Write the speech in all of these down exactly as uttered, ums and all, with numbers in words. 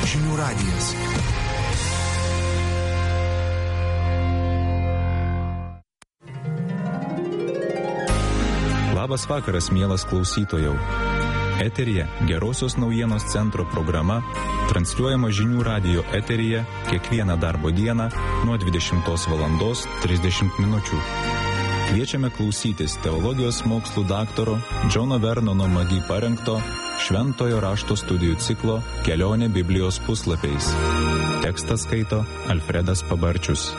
Žinių radijas. Labas vakaras, mielas klausytojau. Eteryje Gerosios naujienos centro programa, transliuojama Žinių radijo eteryje kiekvieną darbo dieną nuo dvidešimtos valandos trisdešimt minučių. Kviečiame klausytis teologijos mokslų daktaro Džono Vernono Magi parengto Šventojo rašto studijų ciklo Kelionė Biblijos puslapiais. Tekstą skaito Alfredas Pabarčius.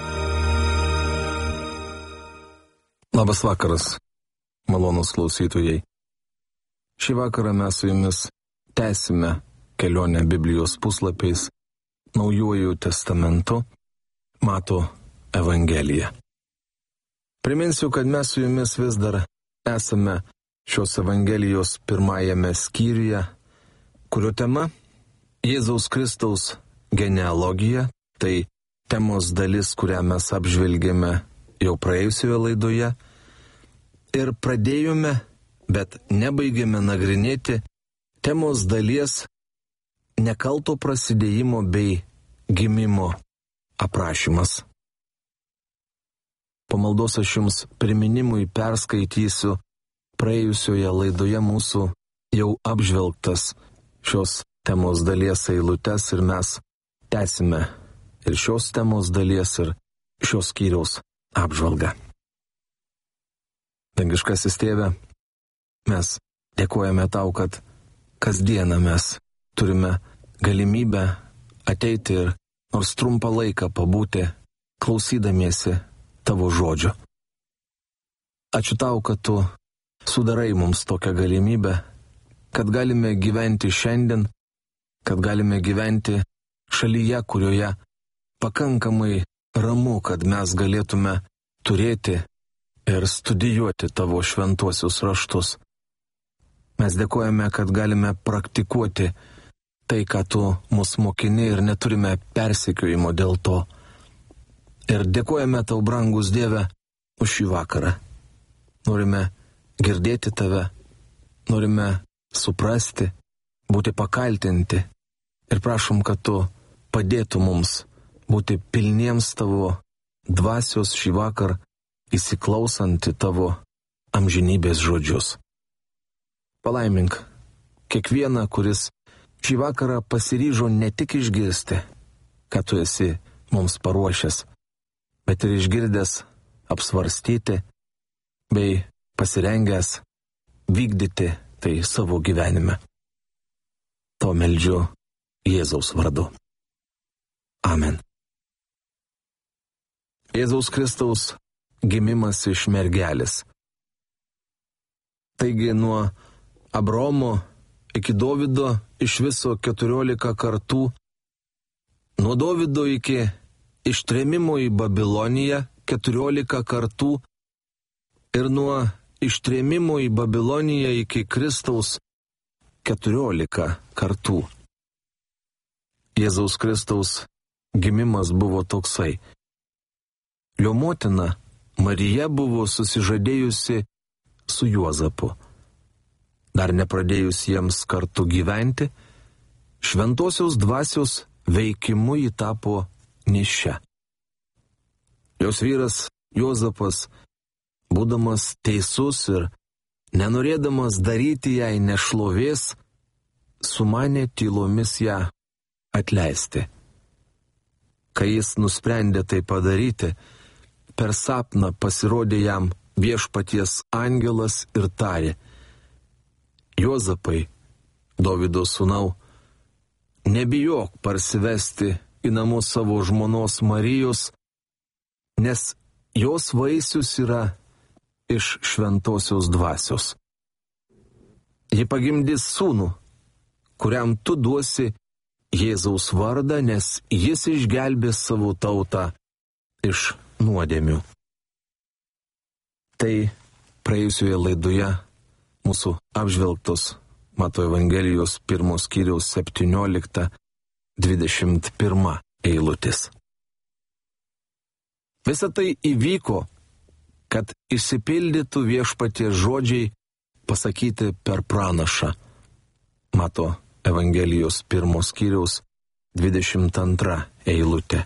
Labas vakaras, malonūs klausytojai. Šį vakarą mes su jumis tęsime kelionę Biblijos puslapiais Naujuoju testamentu, Mato Evangeliją. Priminsiu, kad mes su jumis vis dar esame šios Evangelijos pirmajame skyriuje, kurio tema Jėzaus Kristaus genealogija, tai temos dalis, kurią mes apžvelgėme jau praėjusioje laidoje, ir pradėjome, bet nebaigėme nagrinėti temos dalies nekalto prasidėjimo bei gimimo aprašymas. Po maldos aš jums priminimui perskaitysiu praėjusioje laidoje mūsų jau apžvelgtas šios temos dalies eilutes ir mes tęsime ir šios temos dalies ir šios skyriaus apžvalgą. Dangiškasis Tėve, mes dėkojame Tau, kad kasdieną mes turime galimybę ateiti ir nors trumpą laiką pabūti klausydamiesi Tavo žodžio. Ačiū Tau, kad Tu sudarai mums tokią galimybę, kad galime gyventi šiandien, kad galime gyventi šalyje, kurioje pakankamai ramu, kad mes galėtume turėti ir studijuoti Tavo šventuosius raštus. Mes dėkojame, kad galime praktikuoti tai, ką Tu mus mokini ir neturime persekiojimo dėl to. Ir dėkojame Tau, brangus Dieve, už šį vakarą. Norime girdėti Tave, norime suprasti, būti pakaltinti ir prašom, kad Tu padėtų mums būti pilniems Tavo dvasios šį vakarą, įsiklausant į Tavo amžinybės žodžius. Palaimink kiekvieną, kuris šį vakarą pasiryžo ne tik išgirsti, ką Tu esi mums paruošęs, bet ir išgirdęs apsvarstyti bei pasirengęs vykdyti tai savo gyvenime. To meldžiu Jėzaus vardu. Amen. Jėzaus Kristaus gimimas iš mergelės. Taigi nuo Abraomo iki Dovydo iš viso keturiolika kartų, nuo Dovydo iki ištrėmimo į Babiloniją keturiolika kartų ir nuo ištrėmimo į Babiloniją iki Kristaus keturiolika kartų. Jėzaus Kristaus gimimas buvo toksai. Jo motina Marija buvo susižadėjusi su Juozapu. Dar nepradėjus jiems kartu gyventi, šventosios dvasios veikimu ji tapo nėščia. Jos vyras Juozapas, būdamas teisus ir nenorėdamas daryti jai nešlovės, sumanė tylomis ją atleisti. Kai jis nusprendė tai padaryti, per sapną pasirodė jam viešpaties angelas ir tarė: Juozapai, Dovydo sūnau, nebijok parsivesti į namus savo žmonos Marijos, nes jos vaisius yra iš šventosios dvasios. Ji pagimdys sūnų, kuriam tu duosi Jėzaus vardą, nes jis išgelbės savo tautą iš nuodėmių. Tai praėjusioje laidoje mūsų apžvelgtos Mato Evangelijos pirmos skyriaus septyniolikta dvidešimt pirma eilutės. Visa tai įvyko, kad išsipildytų viešpaties žodžiai pasakyti per pranašą. Mato Evangelijos pirmos skyriaus dvidešimt antra eilutė.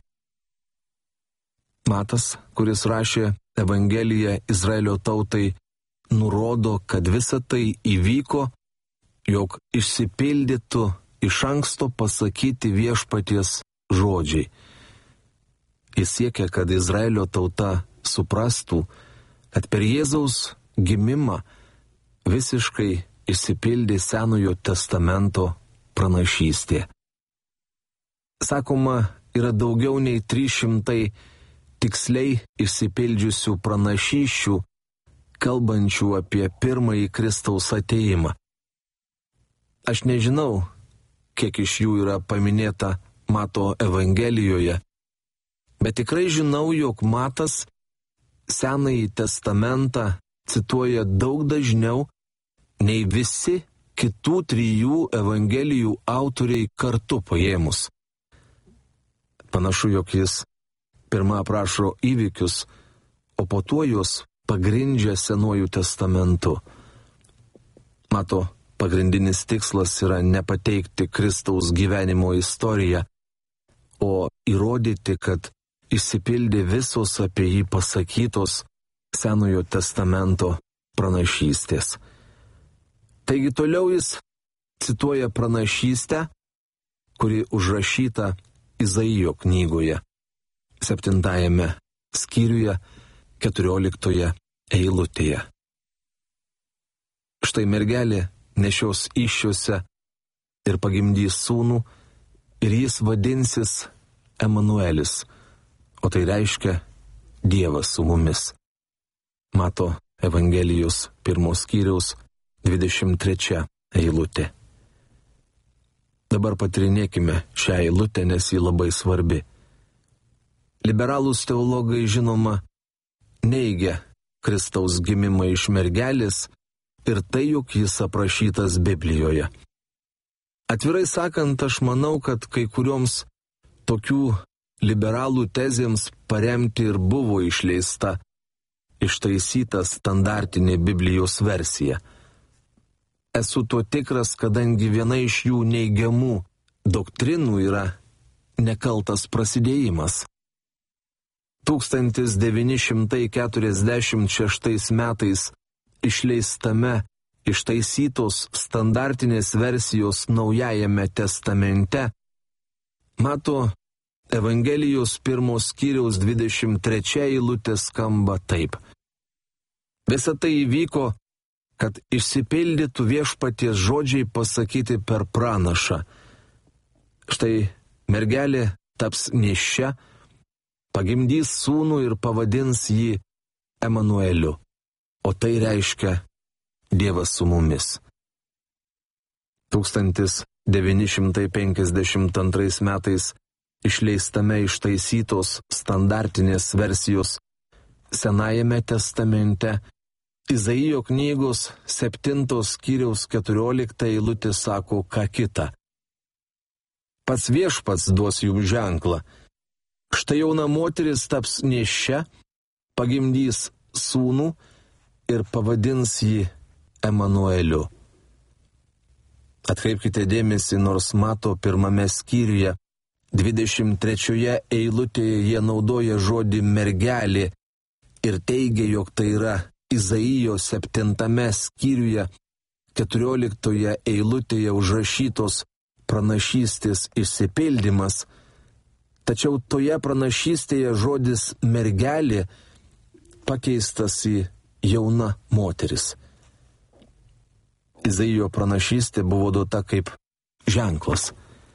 Matas, kuris rašė Evangeliją Izraelio tautai, nurodo, kad visa tai įvyko, jog išsipildytų iš anksto pasakyti viešpaties žodžiai. Jis siekia, kad Izraelio tauta suprastų, kad per Jėzaus gimimą visiškai išsipildė Senojo testamento pranašystė. Sakoma, yra daugiau nei trys šimtai tiksliai išsipildžiusių pranašysčių, kalbančių apie pirmąjį Kristaus atėjimą. Aš nežinau, kiek iš jų yra paminėta Mato Evangelijoje, bet tikrai žinau, jog Matas Senąjį testamentą cituoja daug dažniau nei visi kitų trijų Evangelijų autoriai kartu paėmus. Panašu, jog jis pirmą aprašo įvykius, o po to juos pagrindžia Senuoju testamentu. Mato pagrindinis tikslas yra nepateikti Kristaus gyvenimo istoriją, o įrodyti, kad išsipildė visos apie jį pasakytos Senojo testamento pranašystės. Taigi toliau jis cituoja pranašystę, kuri užrašyta Izaijo knygoje, septintajame skyriuje, keturioliktoje eilutėje. Štai mergelė nešios įsčiose ir pagimdys sūnų, ir jis vadinsis Emanuelis, o tai reiškia Dievas su mumis. Mato Evangelijos pirmos skyriaus dvidešimt trečia eilutė. Dabar patirinėkime šią eilutę, nes ji labai svarbi. Liberalūs teologai, žinoma, neigia Kristaus gimimą iš mergelės ir tai, jog jis aprašytas Biblijoje. Atvirai sakant, aš manau, kad kai kurioms tokių liberalų tezėms paremti ir buvo išleista ištaisyta standartinė Biblijos versija. Esu tuo tikras, kadangi viena iš jų neigiamų doktrinų yra nekaltas prasidėjimas. tūkstantis devyni šimtai keturiasdešimt šeštais metais išleistame ištaisytos standartinės versijos Naujajame testamente Mato Evangelijos pirmos skyriaus dvidešimt trečia eilutė skamba taip. Visa tai įvyko, kad išsipildytų viešpaties žodžiai pasakyti per pranašą. Štai mergelė taps nėščia, pagimdys sūnų ir pavadins jį Emanueliu, o tai reiškia Dievas su mumis. tūkstantis devyni šimtai penkiasdešimt antrais metais išleistame ištaisytos standartinės versijos Senajame testamente Izaijo knygos septintos skyriaus keturiolikta eilutė sako ką kita. Pats viešpats duos jums ženklą. Štai jauna moteris taps nėščia, pagimdys sūnų ir pavadins jį Emanueliu. Atkreipkite dėmesį, nors Mato pirmame skyriuje, dvidešimt trečioje eilutėje jie naudoja žodį mergelė ir teigia, jog tai yra Izaijo septintame skyriuje, keturioliktoje eilutėje užrašytos pranašystės išsipildymas, tačiau toje pranašystėje žodis mergelė pakeistas į jauna moteris. Izaijo pranašystė buvo duota kaip ženklas.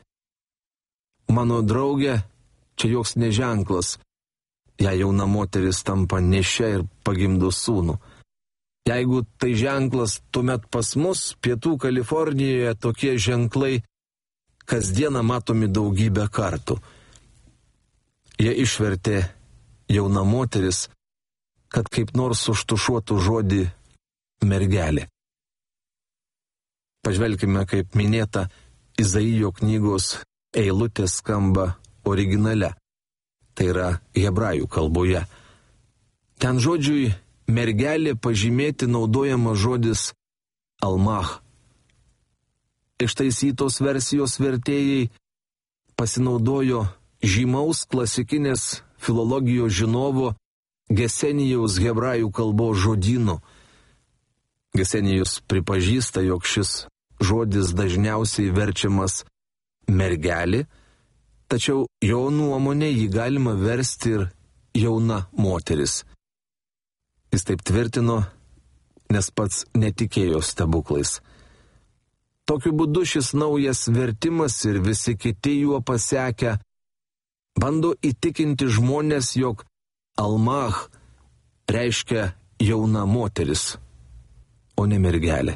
Mano draugė, čia joks neženklas, jei jauna moteris tampa nėščia ir pagimdo sūnų. Jeigu tai ženklas, tuomet pas mus, Pietų Kalifornijoje, tokie ženklai kasdieną matomi daugybę kartų. Jie išvertė jauna moteris, kad kaip nors užtušuotų žodį mergelė. Pažvelkime, kaip minėta, Izaijo knygos eilutė skamba originale, tai yra hebrajų kalboje. Ten žodžiui mergelė pažymėti naudojama žodis almach. Ištaisytos versijos vertėjai pasinaudojo žymaus klasikinės filologijos žinovo Gesenijaus hebrajų kalbos žodynu. Gesenijus pripažįsta, jog šis žodis dažniausiai verčiamas mergelė, tačiau jo nuomonė jį galima versti ir jauna moteris. Jis taip tvirtino, nes pats netikėjo stebuklais. Tokiu būdu šis naujas vertimas ir visi kiti juo pasekę bando įtikinti žmonės, jog Almach reiškia jauna moteris, o ne mergelė.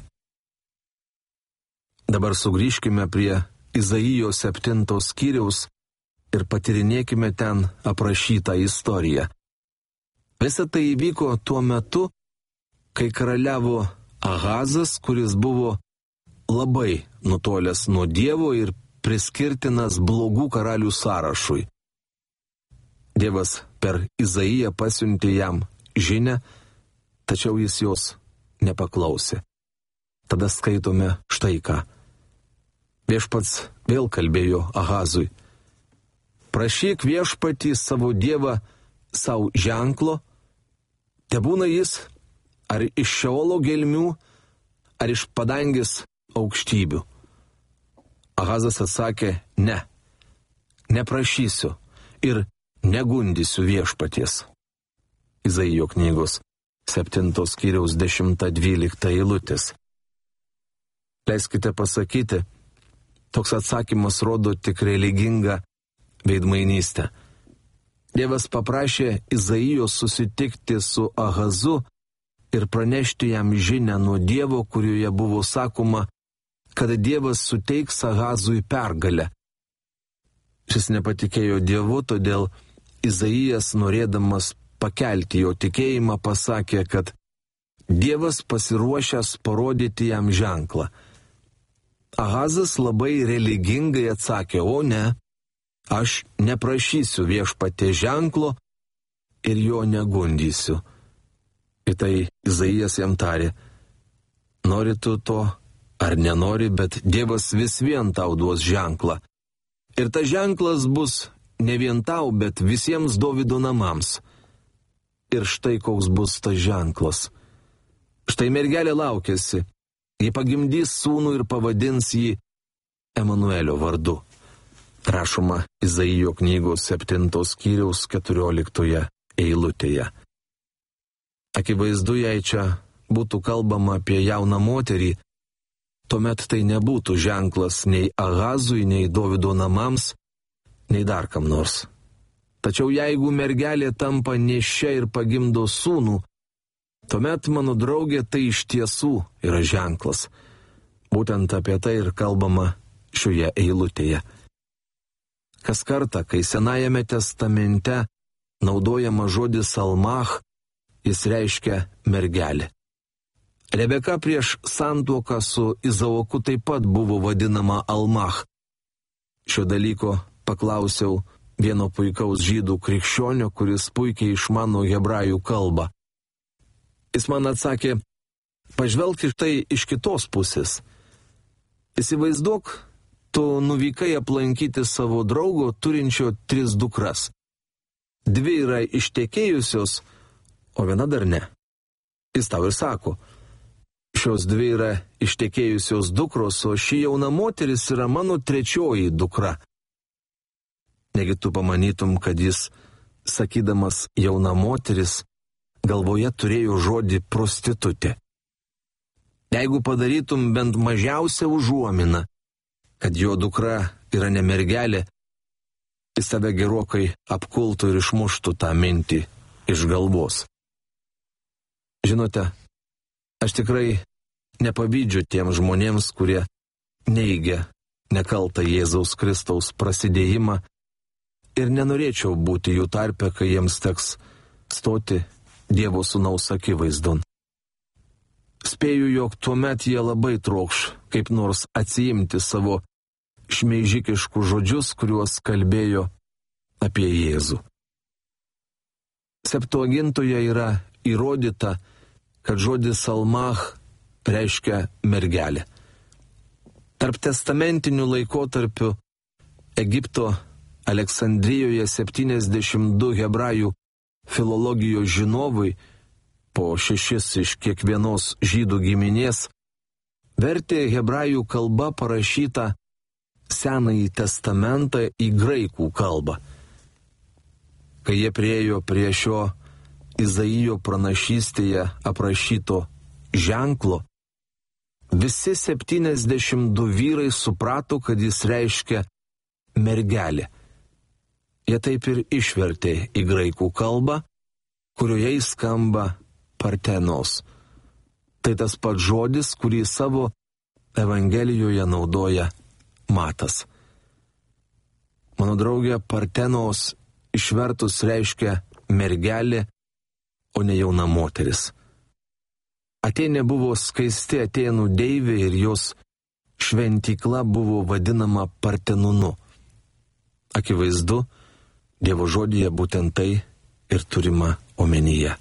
Dabar sugrįžkime prie Izaijo septinto skyriaus ir patyrinėkime ten aprašytą istoriją. Visa tai įvyko tuo metu, kai karaliavo Ahazas, kuris buvo labai nutolęs nuo Dievo ir priskirtinas blogų karalių sąrašui. Dievas per Izaiją pasiuntė jam žinią, tačiau jis jos nepaklausė. Tada skaitome štai ką. Viešpats vėl kalbėjo Ahazui. Prašyk viešpatį savo Dievą savo ženklo, tebūna jis ar iš Šeolo gelmių, ar iš padangės aukštybių. Ahazas atsakė, ne, neprašysiu ir negundysiu viešpaties. Izaijo knygos septintos skyriaus dešimta dvylikta eilutės. Leiskite pasakyti, toks atsakymas rodo tik religingą veidmainystę. Dievas paprašė Izaijo susitikti su Ahazu ir pranešti jam žinią nuo Dievo, kurioje buvo sakoma, kad Dievas suteiks Ahazui pergalę. Šis nepatikėjo Dievu, todėl Izaijas, norėdamas pakelti jo tikėjimą, pasakė, kad Dievas pasiruošęs parodyti jam ženklą. Ahazas labai religingai atsakė, o ne, aš neprašysiu viešpatie ženklo ir jo negundysiu. Ir tai Izaijas jam tarė, nori tu to ar nenori, bet Dievas vis vien tau duos ženklą. Ir tas ženklas bus ne vien tau, bet visiems Dovido namams. Ir štai koks bus tas ženklas. Štai mergelė laukiasi, ji pagimdys sūnų ir pavadins jį Emanuelio vardu. Rašoma Izaijo knygos septintos skyriaus keturioliktoje eilutėje. Akivaizdu, jei čia būtų kalbama apie jauną moterį, tuomet tai nebūtų ženklas nei Ahazui, nei Dovido namams, nei dar kam nors. Tačiau jeigu mergelė tampa nėščia ir pagimdo sūnų, tuomet, mano draugė, tai iš tiesų yra ženklas. Būtent apie tai ir kalbama šioje eilutėje. Kas kartą, kai Senajame testamente naudojama žodis Almach, jis reiškia mergelė. Rebeka prieš santuoką su Izaoku taip pat buvo vadinama Almach. Šio dalyko paklausiau vieno puikaus žydų krikščionio, kuris puikiai išmano hebrajų kalbą. Jis man atsakė, pažvelk iš tai iš kitos pusės. Įsivaizduok, tu nuvykai aplankyti savo draugo turinčio tris dukras. Dvi yra ištekėjusios, o viena dar ne. Jis tau ir sako, šios dvi yra ištekėjusios dukros, o ši jauna moteris yra mano trečioji dukra. Negi tu pamanytum, kad jis, sakydamas jauna moteris, galvoje turėjo žodį prostitutė. Jeigu padarytum bent mažiausią užuominą, kad jo dukra yra ne mergelė, jis tave gerokai apkultų ir išmuštų tą mintį iš galvos. Žinote, aš tikrai nepavydžiu tiem žmonėms, kurie neigia nekaltą Jėzaus Kristaus prasidėjimą ir nenorėčiau būti jų tarpe, kai jiems teks stoti Dievo sūnaus akivaizdon. Spėju, jog tuomet jie labai trokš kaip nors atsiimti savo šmeižikiškus žodžius, kuriuos kalbėjo apie Jėzų. Septuagintoje yra įrodyta, kad žodis Almach reiškia mergelė. Tarp testamentinių laikotarpių Egipto Aleksandrijoje septyniasdešimt du hebrajų filologijos žinovai, po šešis iš kiekvienos žydų giminės, vertė hebrajų kalba parašytą Senąjį testamentą į graikų kalbą. Kai jie priėjo prie šio Izaijo pranašystėje aprašyto ženklo, visi septyniasdešimt du vyrai suprato, kad jis reiškia mergelė. Jie taip ir išvertė į graikų kalbą, kurioje skamba partenos. Tai tas pats žodis, kurį savo Evangelijoje naudoja Matas. Mano draugė, partenos išvertus reiškia mergelė, o ne jauna moteris. Atėnė buvo skaisti Atėnų deivė ir jos šventykla buvo vadinama Partenonu. Akivaizdu, Dievo žodyje būtent tai ir turima omenyje.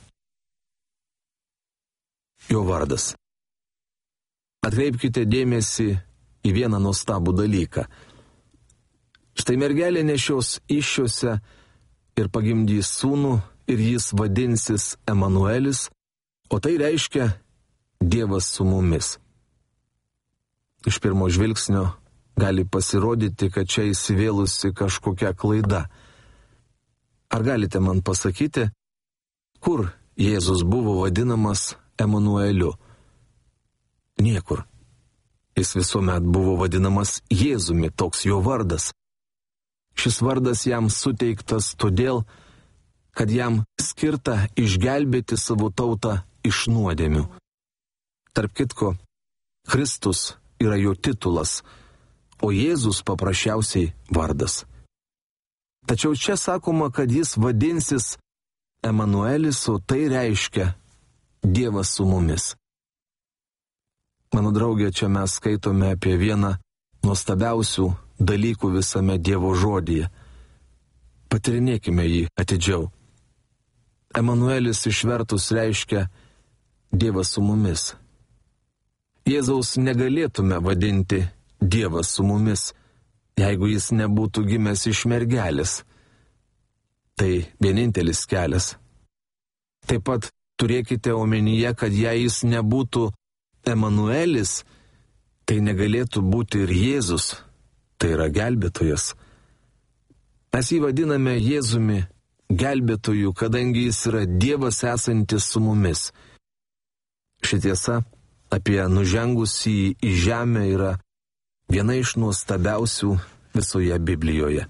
Jo vardas. Atkreipkite dėmesį į vieną nuostabų dalyką. Štai mergelė nešios įsčiose ir pagimdys sūnų ir jis vadinsis Emanuelis, o tai reiškia Dievas su mumis. Iš pirmo žvilgsnio gali pasirodyti, kad čia įsivėlusi kažkokia klaida. Ar galite man pasakyti, kur Jėzus buvo vadinamas Emanueliu? Niekur. Jis visuomet buvo vadinamas Jėzumi, toks jo vardas. Šis vardas jam suteiktas todėl, kad jam skirta išgelbėti savo tautą iš nuodėmių. Tarp kitko, Kristus yra jo titulas, o Jėzus paprasčiausiai vardas. Tačiau čia sakoma, kad jis vadinsis Emanuelis, o tai reiškia Dievas su mumis. Mano draugė, čia mes skaitome apie vieną nuostabiausių dalykų visame Dievo žodyje. Patirinėkime jį atidžiau. Emanuelis išvertus reiškia Dievas su mumis. Jėzaus negalėtume vadinti Dievas su mumis, jeigu jis nebūtų gimęs iš mergelės. Tai vienintelis kelias. Taip pat turėkite omenyje, kad jei jis nebūtų Emanuelis, tai negalėtų būti ir Jėzus, tai yra gelbėtojas. Mes jį vadiname Jėzumi gelbėtoju, kadangi jis yra Dievas esantis su mumis. Ši tiesa apie nužengusį į žemę yra viena iš nuostabiausių visoje Biblijoje.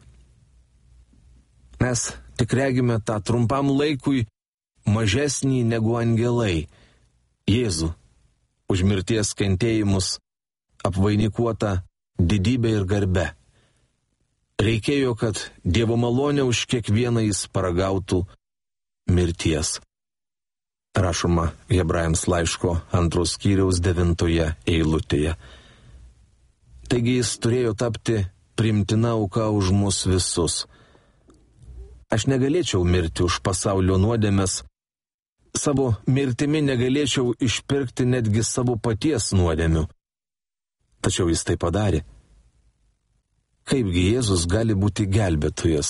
Mes tik regime tą trumpam laikui mažesnį negu angelai, Jėzų, už mirties kentėjimus apvainikuota didybė ir garbe. Reikėjo, kad Dievo malonė už kiekvieną jis paragautų mirties. Rašoma Hebrajams laiško antros skyriaus devintoje eilutėje. Taigi jis turėjo tapti priimtina auka už mus visus. Aš negalėčiau mirti už pasaulio nuodėmes, savo mirtimi negalėčiau išpirkti netgi savo paties nuodėmių. Tačiau jis tai padarė. Kaipgi Jėzus gali būti gelbėtojas?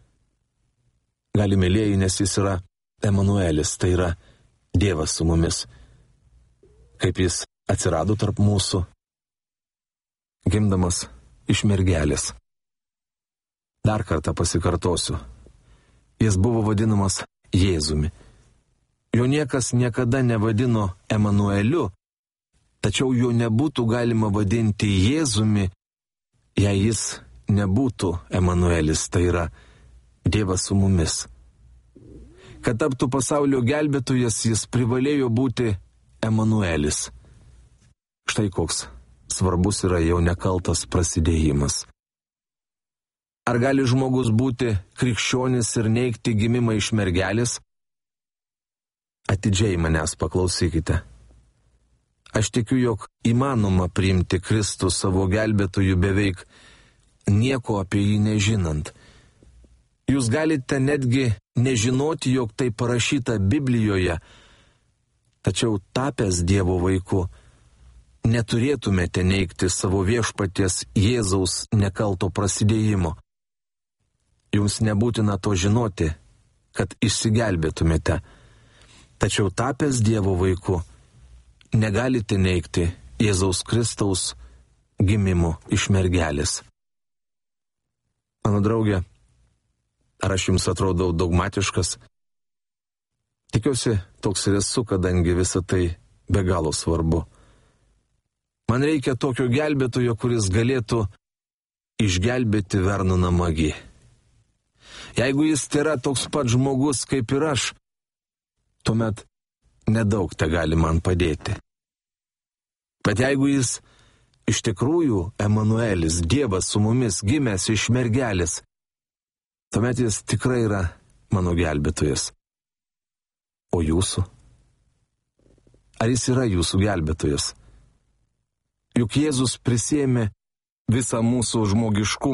Gali, mylėjai, nes jis yra Emanuelis, tai yra Dievas su mumis. Kaip jis atsirado tarp mūsų? Gimdamas iš mergelės. Dar kartą pasikartosiu. Jis buvo vadinamas Jėzumi. Jo niekas niekada nevadino Emanueliu, tačiau jo nebūtų galima vadinti Jėzumi, jei jis nebūtų Emanuelis, tai yra Dievas su mumis. Kad taptų pasaulio gelbėtojas, jis privalėjo būti Emanuelis. Štai koks svarbus yra jau nekaltas prasidėjimas. Ar gali žmogus būti krikščionis ir neigti gimimą iš mergelės? Atidžiai manęs paklausykite. Aš tikiu, jog įmanoma priimti Kristų savo gelbėtojų beveik nieko apie jį nežinant. Jūs galite netgi nežinoti, jog tai parašyta Biblijoje, tačiau tapęs Dievo vaiku, neturėtumėte neigti savo viešpaties Jėzaus nekalto prasidėjimo. Jums nebūtina to žinoti, kad išsigelbėtumėte. Tačiau tapęs Dievo vaiku, negalite neigti Jėzaus Kristaus gimimo iš mergelės. Mano draugė, ar aš jums atrodau dogmatiškas? Tikiuosi, toks ir esu, kadangi visa tai be galo svarbu. Man reikia tokio gelbėtojo, kuris galėtų išgelbėti Vernoną Magį. Jeigu jis yra toks pat žmogus kaip ir aš, tuomet nedaug te gali man padėti. Bet jeigu jis iš tikrųjų Emanuelis, Dievas su mumis gimęs iš mergelės, tuomet jis tikrai yra mano gelbėtojas. O jūsų? Ar jis yra jūsų gelbėtojas? Juk Jėzus prisiėmė visą mūsų žmogiškumą.